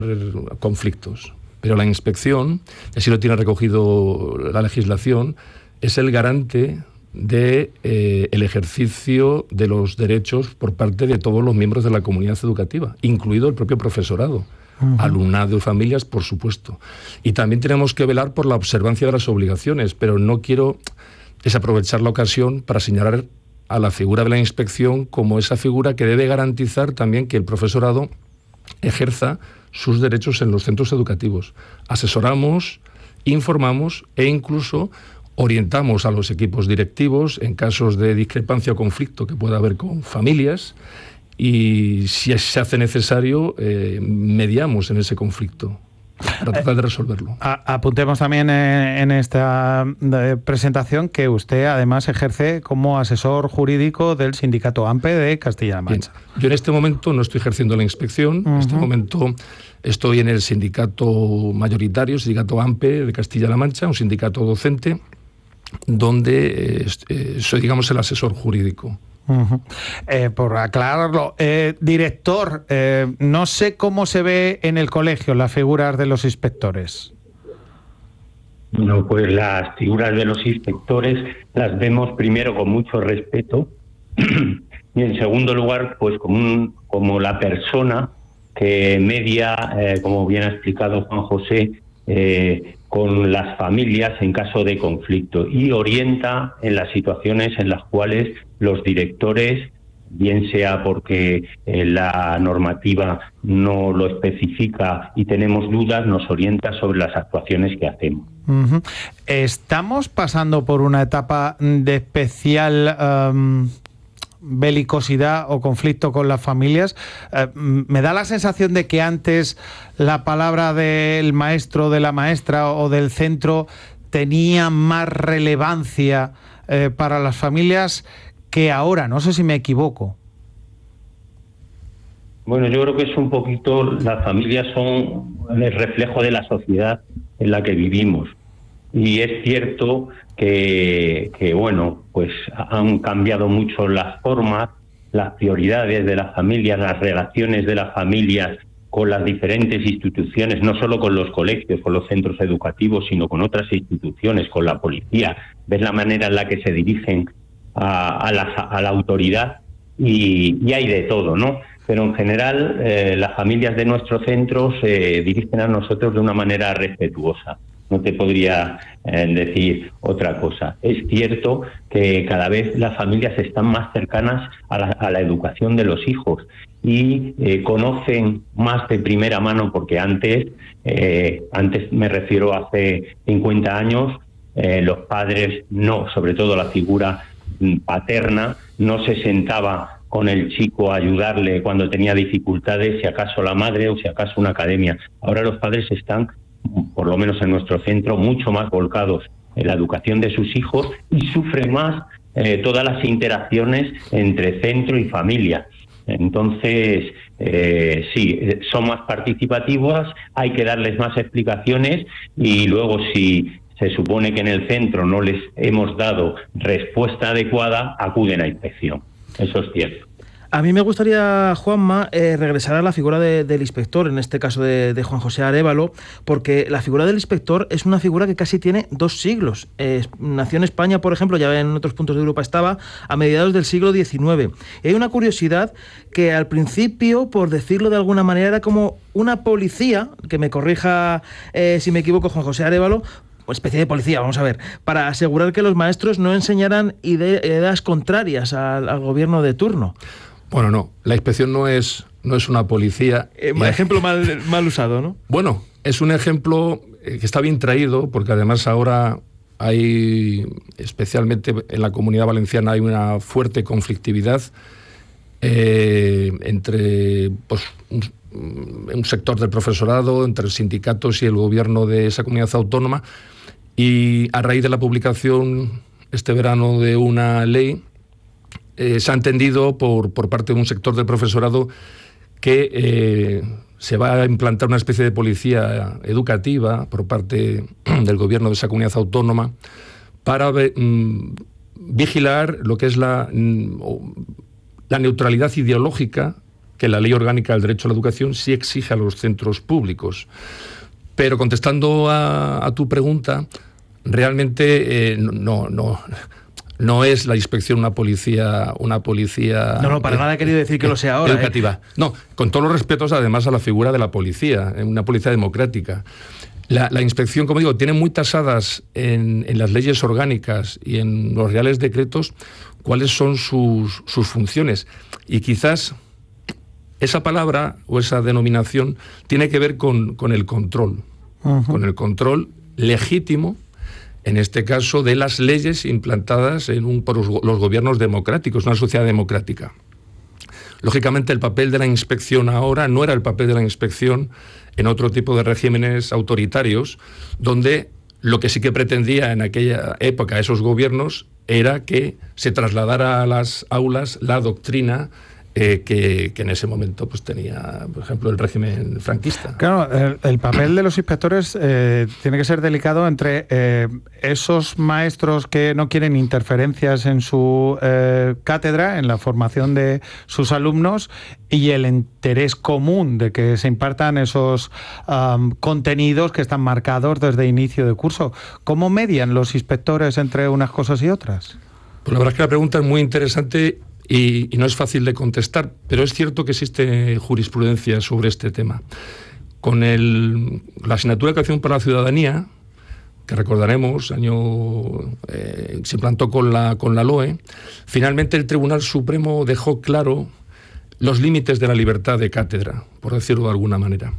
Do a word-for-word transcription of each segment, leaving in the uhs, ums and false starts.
conflictos. Pero la inspección, así lo tiene recogido la legislación, es el garante de eh, el ejercicio de los derechos por parte de todos los miembros de la comunidad educativa, incluido el propio profesorado, uh-huh. alumnado y familias, por supuesto. Y también tenemos que velar por la observancia de las obligaciones, pero no quiero desaprovechar la ocasión para señalar a la figura de la inspección como esa figura que debe garantizar también que el profesorado ejerza sus derechos en los centros educativos. Asesoramos, informamos e incluso orientamos a los equipos directivos en casos de discrepancia o conflicto que pueda haber con familias y, si se hace necesario, eh, mediamos en ese conflicto para tratar de resolverlo. A, apuntemos también en, en esta presentación que usted además ejerce como asesor jurídico del sindicato AMPE de Castilla-La Mancha. Bien. Yo en este momento no estoy ejerciendo la inspección, uh-huh. en este momento estoy en el sindicato mayoritario, sindicato AMPE de Castilla-La Mancha, un sindicato docente, donde eh, soy, digamos, el asesor jurídico. Uh-huh. Eh, por aclararlo, eh, director, eh, no sé cómo se ve en el colegio las figuras de los inspectores. No, pues las figuras de los inspectores las vemos primero con mucho respeto y en segundo lugar, pues como, un, como la persona que media, eh, como bien ha explicado Juan José, eh, con las familias en caso de conflicto y orienta en las situaciones en las cuales los directores, bien sea porque eh, la normativa no lo especifica y tenemos dudas, nos orienta sobre las actuaciones que hacemos. Uh-huh. ¿Estamos pasando por una etapa de especial um, belicosidad o conflicto con las familias? Eh, me da la sensación de que antes la palabra del maestro, de la maestra o del centro tenía más relevancia eh, para las familias que ahora. No sé si me equivoco. Bueno, yo creo que es un poquito, las familias son el reflejo de la sociedad en la que vivimos. Y es cierto que, que, bueno, pues han cambiado mucho las formas, las prioridades de las familias, las relaciones de las familias con las diferentes instituciones, no solo con los colegios, con los centros educativos, sino con otras instituciones, con la policía. Ves la manera en la que se dirigen a, a, la, a la autoridad y, y hay de todo, ¿no? Pero en general eh, las familias de nuestro centro se dirigen a nosotros de una manera respetuosa. No te podría eh, decir otra cosa. Es cierto que cada vez las familias están más cercanas a la, a la educación de los hijos y eh, conocen más de primera mano, porque antes, eh, antes me refiero a hace cincuenta años, eh, los padres no, sobre todo la figura paterna, no se sentaba con el chico a ayudarle cuando tenía dificultades, si acaso la madre o si acaso una academia. Ahora los padres están, por lo menos en nuestro centro, mucho más volcados en la educación de sus hijos y sufren más eh, todas las interacciones entre centro y familia. Entonces, eh, sí, son más participativas, hay que darles más explicaciones y luego si se supone que en el centro no les hemos dado respuesta adecuada, acuden a inspección. Eso es cierto. A mí me gustaría, Juanma, eh, regresar a la figura de, del inspector, en este caso de, de Juan José Arévalo, porque la figura del inspector es una figura que casi tiene dos siglos. Eh, nació en España, por ejemplo, ya en otros puntos de Europa estaba, a mediados del siglo diecinueve. Y hay una curiosidad que al principio, por decirlo de alguna manera, era como una policía, que me corrija eh, si me equivoco Juan José Arévalo, especie de policía, vamos a ver, para asegurar que los maestros no enseñaran ide- ideas contrarias al, al gobierno de turno. Bueno, no, la inspección no es, no es una policía. Eh, ejemplo mal, mal usado, ¿no? Bueno, es un ejemplo que está bien traído, porque además ahora hay, especialmente en la Comunidad Valenciana, hay una fuerte conflictividad eh, entre pues, un, un sector del profesorado, entre sindicatos y el gobierno de esa comunidad autónoma. Y a raíz de la publicación este verano de una ley, eh, se ha entendido por, por parte de un sector del profesorado que eh, se va a implantar una especie de policía educativa por parte del gobierno de esa comunidad autónoma para mm, vigilar lo que es la, mm, la neutralidad ideológica que la Ley Orgánica del Derecho a la Educación sí exige a los centros públicos. Pero contestando a, a tu pregunta, realmente eh, no, no, no es la inspección una policía, una policía. No, no, para eh, nada he querido decir que lo sea ahora. Educativa. Eh. No, con todos los respetos además a la figura de la policía, una policía democrática. La, la inspección, como digo, tiene muy tasadas en, en las leyes orgánicas y en los reales decretos cuáles son sus, sus funciones. Y quizás esa palabra o esa denominación tiene que ver con, con el control, uh-huh. con el control legítimo, en este caso, de las leyes implantadas en un, por los, los gobiernos democráticos, una sociedad democrática. Lógicamente, el papel de la inspección ahora no era el papel de la inspección en otro tipo de regímenes autoritarios, donde lo que sí que pretendía en aquella época esos gobiernos era que se trasladara a las aulas la doctrina Eh, que, que en ese momento pues tenía, por ejemplo, el régimen franquista. Claro, el, el papel de los inspectores eh, tiene que ser delicado entre eh, esos maestros que no quieren interferencias en su eh, cátedra, en la formación de sus alumnos, y el interés común de que se impartan esos um, contenidos que están marcados desde inicio de curso. ¿Cómo median los inspectores entre unas cosas y otras? Pues la verdad es que la pregunta es muy interesante Y, y no es fácil de contestar, pero es cierto que existe jurisprudencia sobre este tema. Con el, la asignatura de Educación para la Ciudadanía, que recordaremos, año eh, se implantó con la, con la L O E, finalmente el Tribunal Supremo dejó claro los límites de la libertad de cátedra, por decirlo de alguna manera.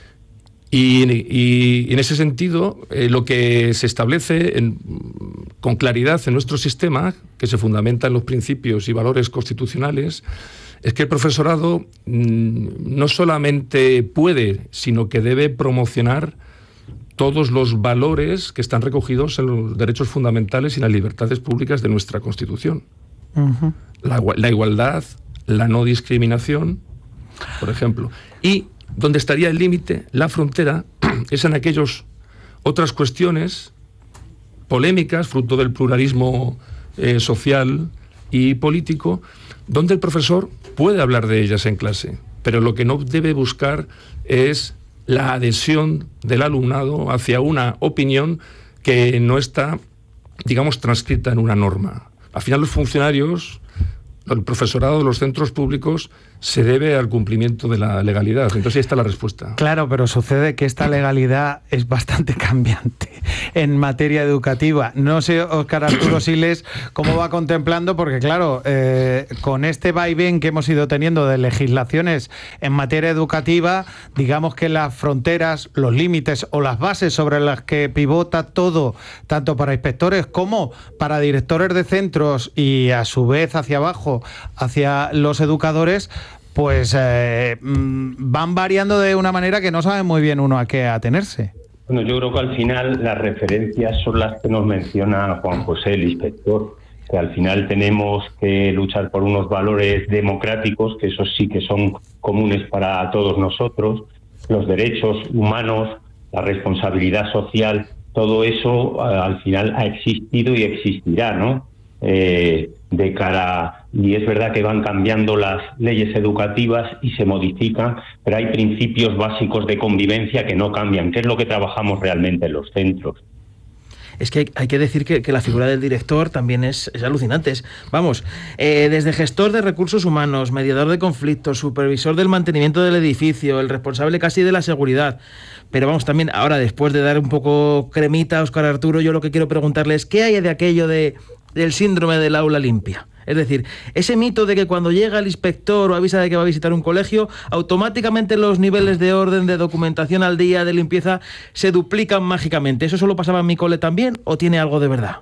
Y, y, y en ese sentido, eh, lo que se establece en, con claridad en nuestro sistema, que se fundamenta en los principios y valores constitucionales, es que el profesorado mmm, no solamente puede, sino que debe promocionar todos los valores que están recogidos en los derechos fundamentales y las libertades públicas de nuestra Constitución. Uh-huh. La, la igualdad, la no discriminación, por ejemplo. Y donde estaría el límite, la frontera, es en aquellas otras cuestiones polémicas, fruto del pluralismo eh, social y político, donde el profesor puede hablar de ellas en clase, pero lo que no debe buscar es la adhesión del alumnado hacia una opinión que no está, digamos, transcrita en una norma. Al final, los funcionarios, el profesorado de los centros públicos, se debe al cumplimiento de la legalidad. Entonces ahí está la respuesta. Claro, pero sucede que esta legalidad es bastante cambiante en materia educativa. No sé, Óscar Arturo Siles, cómo va contemplando, porque claro, eh, con este vaivén que hemos ido teniendo de legislaciones en materia educativa, digamos que las fronteras, los límites o las bases sobre las que pivota todo, tanto para inspectores como para directores de centros y a su vez hacia abajo, hacia los educadores, pues eh, van variando de una manera que no sabe muy bien uno a qué atenerse. Bueno, yo creo que al final las referencias son las que nos menciona Juan José, el inspector, que al final tenemos que luchar por unos valores democráticos, que esos sí que son comunes para todos nosotros, los derechos humanos, la responsabilidad social, todo eso al final ha existido y existirá, ¿no? Eh, de cara, y es verdad que van cambiando las leyes educativas y se modifican, pero hay principios básicos de convivencia que no cambian, que es lo que trabajamos realmente en los centros. Es que hay, hay que decir que, que la figura del director también es, es alucinante. Es, vamos, eh, desde gestor de recursos humanos, mediador de conflictos, supervisor del mantenimiento del edificio, el responsable casi de la seguridad. Pero vamos, también ahora, después de dar un poco cremita a Óscar Arturo, yo lo que quiero preguntarle es ¿qué hay de aquello de del síndrome del aula limpia? Es decir, ese mito de que cuando llega el inspector o avisa de que va a visitar un colegio, automáticamente los niveles de orden, de documentación al día, de limpieza, se duplican mágicamente. ¿Eso solo pasaba en mi cole también o tiene algo de verdad?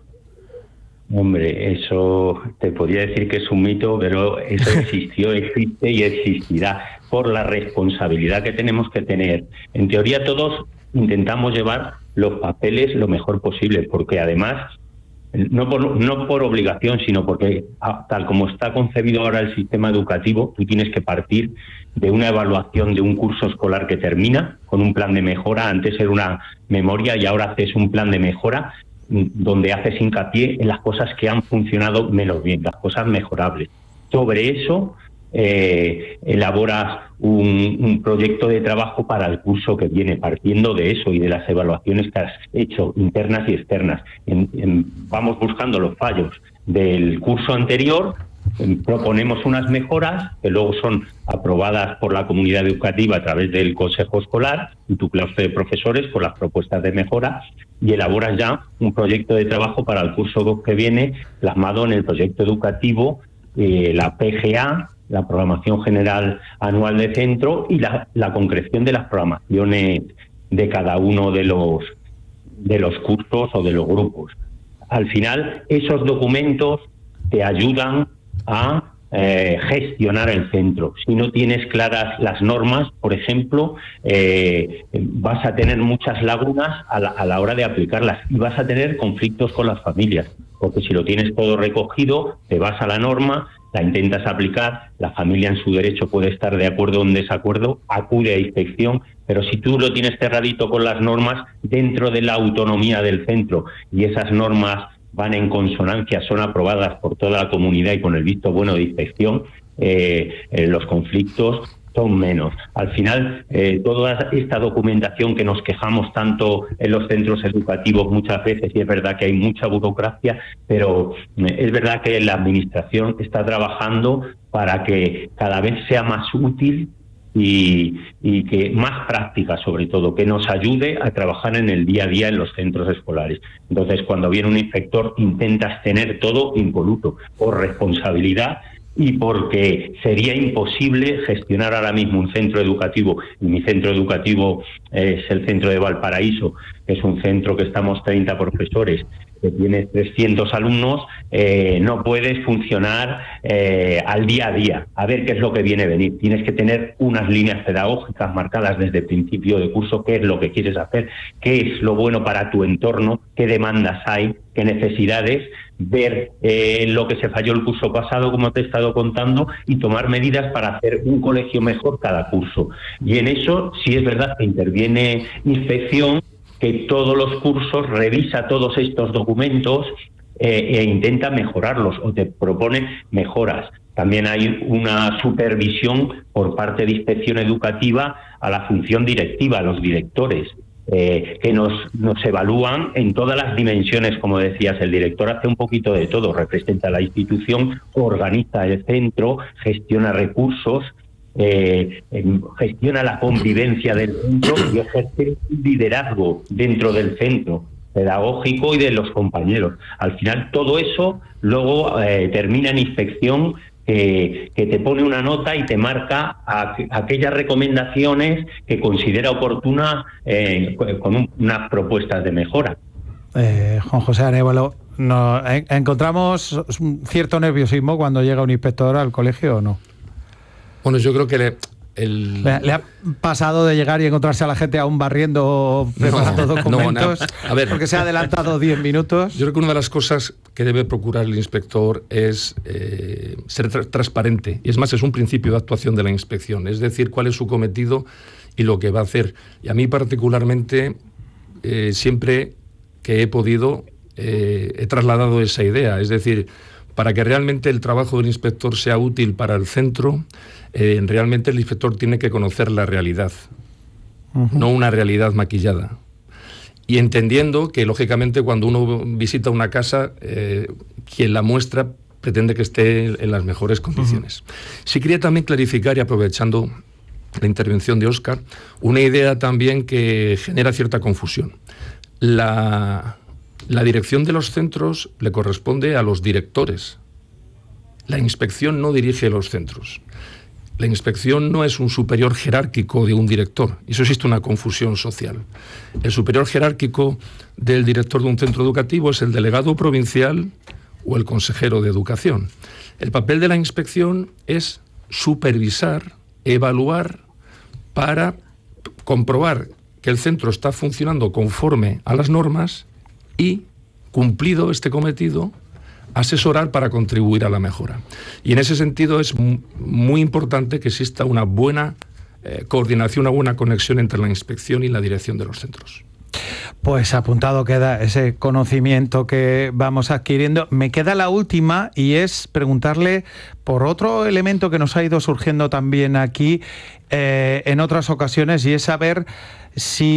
Hombre, eso te podría decir que es un mito, pero eso existió, existe y existirá por la responsabilidad que tenemos que tener. En teoría todos intentamos llevar los papeles lo mejor posible, porque además No por, no por obligación, sino porque tal como está concebido ahora el sistema educativo, tú tienes que partir de una evaluación de un curso escolar que termina con un plan de mejora. Antes era una memoria y ahora haces un plan de mejora donde haces hincapié en las cosas que han funcionado menos bien, las cosas mejorables. Sobre eso eh, elaboras un, un proyecto de trabajo para el curso que viene, partiendo de eso y de las evaluaciones que has hecho, internas y externas. En, en, vamos buscando los fallos del curso anterior, en, proponemos unas mejoras que luego son aprobadas por la comunidad educativa a través del consejo escolar y tu claustro de profesores con las propuestas de mejora, y elaboras ya un proyecto de trabajo para el curso que viene, plasmado en el proyecto educativo, eh, la P G A, la Programación General Anual de Centro, y la, la concreción de las programaciones de cada uno de los, de los cursos o de los grupos. Al final, esos documentos te ayudan a eh, gestionar el centro. Si no tienes claras las normas, por ejemplo, eh, vas a tener muchas lagunas a la, a la hora de aplicarlas y vas a tener conflictos con las familias, porque si lo tienes todo recogido, te vas a la norma, la intentas aplicar, la familia en su derecho puede estar de acuerdo o en desacuerdo, acude a inspección, pero si tú lo tienes cerradito con las normas dentro de la autonomía del centro y esas normas van en consonancia, son aprobadas por toda la comunidad y con el visto bueno de inspección, eh, eh, los conflictos son menos. Al final, eh, toda esta documentación que nos quejamos tanto en los centros educativos muchas veces, y es verdad que hay mucha burocracia, pero eh, es verdad que la administración está trabajando para que cada vez sea más útil y, y que más práctica, sobre todo, que nos ayude a trabajar en el día a día en los centros escolares. Entonces, cuando viene un inspector, intentas tener todo impoluto, por responsabilidad y porque sería imposible gestionar ahora mismo un centro educativo. Y mi centro educativo es el centro de Valparaíso, que es un centro que estamos treinta profesores, que tiene trescientos alumnos, eh, no puedes funcionar eh, al día a día, a ver qué es lo que viene a venir. Tienes que tener unas líneas pedagógicas marcadas desde el principio de curso, qué es lo que quieres hacer, qué es lo bueno para tu entorno, qué demandas hay, qué necesidades, ver eh, lo que se falló el curso pasado, como te he estado contando, y tomar medidas para hacer un colegio mejor cada curso. Y en eso sí es verdad que interviene inspección, que todos los cursos revisa todos estos documentos eh, e intenta mejorarlos o te propone mejoras. También hay una supervisión por parte de inspección educativa a la función directiva, a los directores, eh, que nos, nos evalúan en todas las dimensiones, como decías. El director hace un poquito de todo, representa a la institución, organiza el centro, gestiona recursos, Eh, gestiona la convivencia del centro y ejerce un liderazgo dentro del centro pedagógico y de los compañeros. Al final todo eso luego eh, termina en inspección, que, que te pone una nota y te marca a, a aquellas recomendaciones que considera oportuna eh, con un, unas propuestas de mejora. Eh, Juan José Arévalo, ¿no, eh, ¿encontramos cierto nerviosismo cuando llega un inspector al colegio o no? Bueno, yo creo que le, el... ¿Le, ¿Le ha pasado de llegar y encontrarse a la gente aún barriendo, preparando no, documentos? No, a ver, porque se ha adelantado diez minutos. Yo creo que una de las cosas que debe procurar el inspector es eh, ser tra transparente. Y es más, es un principio de actuación de la inspección. Es decir, cuál es su cometido y lo que va a hacer. Y a mí particularmente, eh, siempre que he podido, eh, he trasladado esa idea. Es decir, para que realmente el trabajo del inspector sea útil para el centro, eh, realmente el inspector tiene que conocer la realidad, uh-huh. no una realidad maquillada. Y entendiendo que, lógicamente, cuando uno visita una casa, eh, quien la muestra pretende que esté en las mejores condiciones. Uh-huh. Sí quería también clarificar, y aprovechando la intervención de Óscar, una idea también que genera cierta confusión. La... La dirección de los centros le corresponde a los directores. La inspección no dirige los centros. La inspección no es un superior jerárquico de un director. Eso existe una confusión social. El superior jerárquico del director de un centro educativo es el delegado provincial o el consejero de educación. El papel de la inspección es supervisar, evaluar, para comprobar que el centro está funcionando conforme a las normas y, cumplido este cometido, asesorar para contribuir a la mejora. Y en ese sentido es muy importante que exista una buena eh, coordinación, una buena conexión entre la inspección y la dirección de los centros. Pues apuntado queda ese conocimiento que vamos adquiriendo. Me queda la última y es preguntarle por otro elemento que nos ha ido surgiendo también aquí eh, en otras ocasiones, y es saber si